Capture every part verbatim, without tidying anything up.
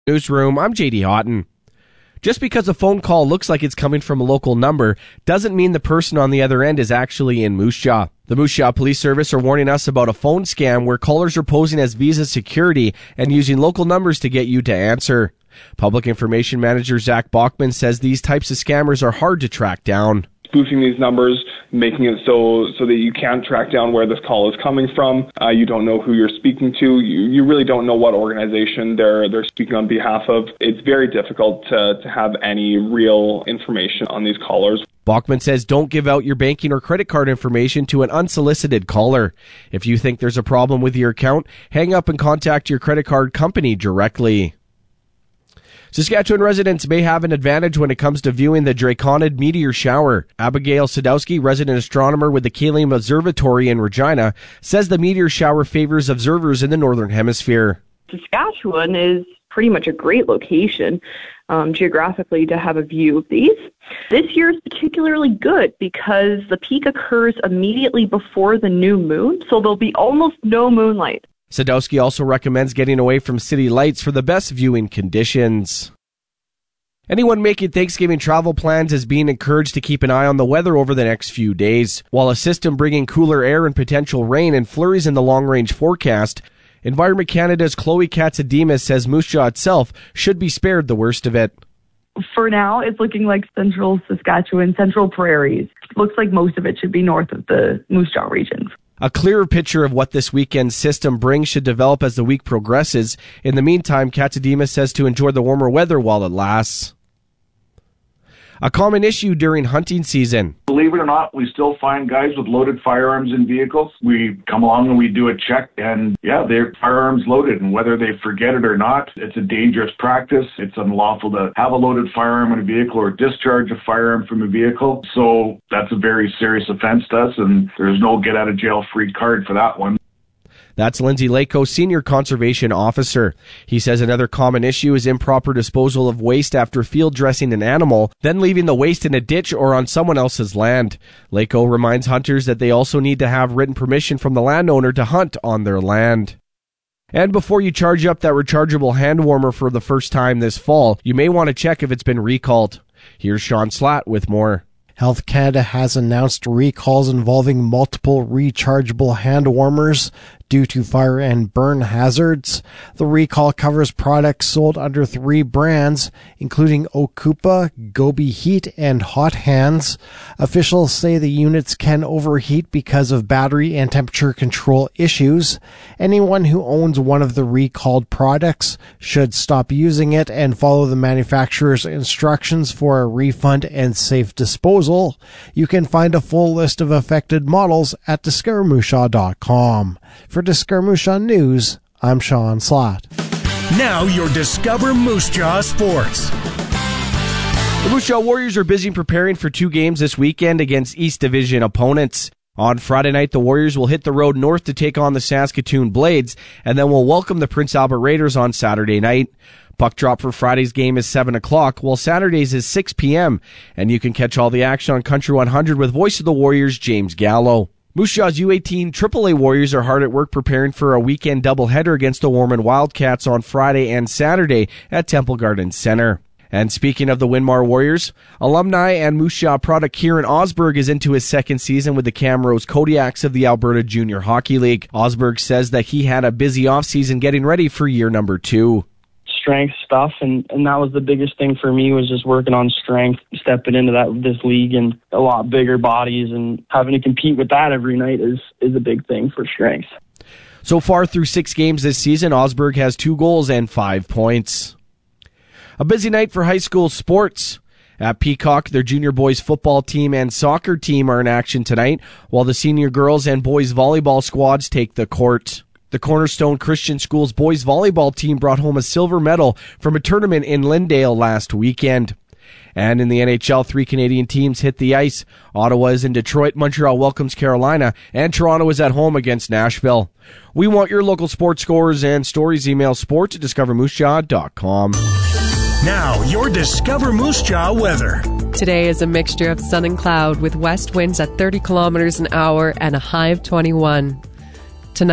Newsroom, I'm J D Houghton. Just because a phone call looks like it's coming from a local number doesn't mean the person on the other end is actually in Moose Jaw. The Moose Jaw Police Service are warning us about a phone scam where callers are posing as Visa security and using local numbers to get you to answer. Public Information Manager Zach Bachman says these types of scammers are hard to track down. Spoofing these numbers, making it so so that you can't track down where this call is coming from. Uh, you don't know who you're speaking to. You, you really don't know what organization they're they're speaking on behalf of. It's very difficult to, to have any real information on these callers. Bachman says don't give out your banking or credit card information to an unsolicited caller. If you think there's a problem with your account, hang up and contact your credit card company directly. Saskatchewan residents may have an advantage when it comes to viewing the Draconid meteor shower. Abigail Sadowski, resident astronomer with the Kalium Observatory in Regina, says the meteor shower favors observers in the Northern Hemisphere. Saskatchewan is pretty much a great location um, geographically to have a view of these. This year is particularly good because the peak occurs immediately before the new moon, so there'll be almost no moonlight. Sadowski also recommends getting away from city lights for the best viewing conditions. Anyone making Thanksgiving travel plans is being encouraged to keep an eye on the weather over the next few days. While a system bringing cooler air and potential rain and flurries in the long-range forecast, Environment Canada's Chloe Katsademas says Moose Jaw itself should be spared the worst of it. For now, it's looking like central Saskatchewan, central prairies. Looks like most of it should be north of the Moose Jaw region. A clearer picture of what this weekend's system brings should develop as the week progresses. In the meantime, Katsademas says to enjoy the warmer weather while it lasts. A common issue during hunting season. Believe it or not, we still find guys with loaded firearms in vehicles. We come along and we do a check, and yeah, their firearms loaded, and whether they forget it or not, it's a dangerous practice. It's unlawful to have a loaded firearm in a vehicle or discharge a firearm from a vehicle. So that's a very serious offense to us, and there's no get-out-of-jail-free card for that one. That's Lindsay Lako, Senior Conservation Officer. He says another common issue is improper disposal of waste after field dressing an animal, then leaving the waste in a ditch or on someone else's land. Lako reminds hunters that they also need to have written permission from the landowner to hunt on their land. And before you charge up that rechargeable hand warmer for the first time this fall, you may want to check if it's been recalled. Here's Sean Slatt with more. Health Canada has announced recalls involving multiple rechargeable hand warmers due to fire and burn hazards. The recall covers products sold under three brands, including Okupa, Gobi Heat, and Hot Hands. Officials say the units can overheat because of battery and temperature control issues. Anyone who owns one of the recalled products should stop using it and follow the manufacturer's instructions for a refund and safe disposal. You can find a full list of affected models at discover moose jaw dot com. For Discover Moose Jaw News, I'm Sean Slatt. Now your Discover Moose Jaw Sports. The Moose Jaw Warriors are busy preparing for two games this weekend against East Division opponents. On Friday night, the Warriors will hit the road north to take on the Saskatoon Blades, and then will welcome the Prince Albert Raiders on Saturday night. Puck drop for Friday's game is seven o'clock, while Saturday's is six p.m., and you can catch all the action on Country one hundred with voice of the Warriors, James Gallo. Moose Jaw's U eighteen triple A Warriors are hard at work preparing for a weekend doubleheader against the Warman Wildcats on Friday and Saturday at Temple Garden Center. And speaking of the Winmar Warriors, alumni and Moose Jaw product Kieran Osberg is into his second season with the Camrose Kodiaks of the Alberta Junior Hockey League. Osberg says that he had a busy offseason getting ready for year number two. Strength stuff, and, and that was the biggest thing for me, was just working on strength, stepping into that this league and a lot bigger bodies, and having to compete with that every night is, is a big thing for strength. So far through six games this season, Osberg has two goals and five points. A busy night for high school sports. At Peacock, their junior boys football team and soccer team are in action tonight, while the senior girls and boys volleyball squads take the court. The Cornerstone Christian Schools boys volleyball team brought home a silver medal from a tournament in Lindale last weekend. And in the N H L, three Canadian teams hit the ice. Ottawa is in Detroit, Montreal welcomes Carolina, and Toronto is at home against Nashville. We want your local sports scores and stories. Email sports at discover moose jaw dot com. Now, your Discover Moose Jaw weather. Today is a mixture of sun and cloud with west winds at thirty kilometers an hour and a high of twenty-one. Tonight,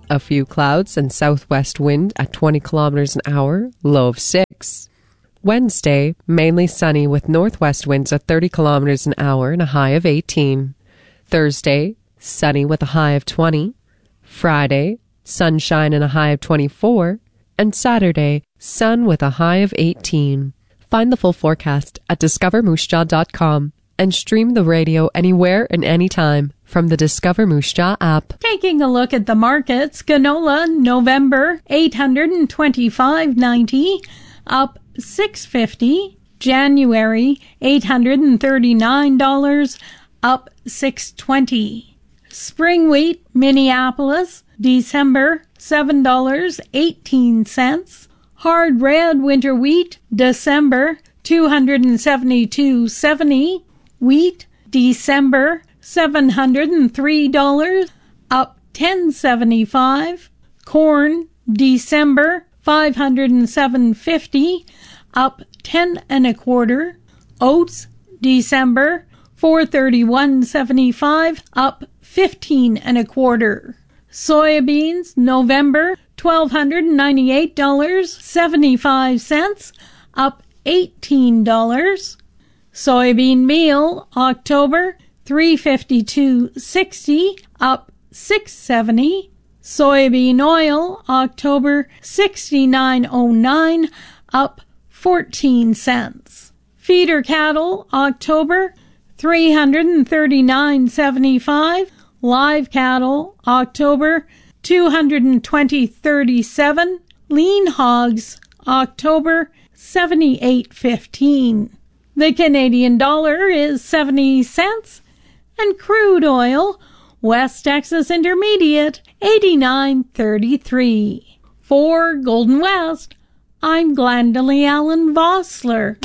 A few clouds and southwest wind at twenty kilometers an hour, low of six. Wednesday, mainly sunny with northwest winds at thirty kilometers an hour and a high of eighteen. Thursday, sunny with a high of twenty. Friday, sunshine and a high of twenty-four. And Saturday, sun with a high of eighteen. Find the full forecast at discover moose jaw dot com and stream the radio anywhere and anytime from the Discover Moose Jaw app. Taking a look at the markets, canola November eight hundred twenty-five ninety, up six fifty. January eight hundred thirty-nine dollars, up six twenty. Spring wheat Minneapolis December seven dollars and eighteen cents. Hard red winter wheat December two hundred seventy-two seventy. Wheat December seven hundred three dollars, up ten seventy-five. Corn December five hundred seven fifty, up ten and a quarter. Oats December four thirty-one seventy-five, up fifteen and a quarter. Soybeans November twelve hundred ninety-eight dollars and seventy-five cents, up eighteen dollars. Soybean meal October three fifty-two sixty, up six seventy. Soybean oil October sixty-nine oh nine, up fourteen cents. Feeder cattle October three hundred thirty-nine seventy-five. Live cattle October two hundred twenty thirty-seven. Lean hogs October seventy-eight fifteen. The Canadian dollar is seventy cents, and crude oil, West Texas Intermediate, eighty-nine thirty-three. For Golden West, I'm Glendalee Allen Vossler.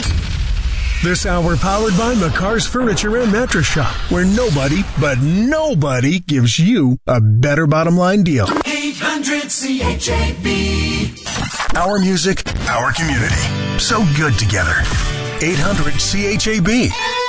This hour powered by McCar's Furniture and Mattress Shop, where nobody, but nobody gives you a better bottom line deal. eight hundred C H A B. Our music, our community. So good together. eight hundred C H A B.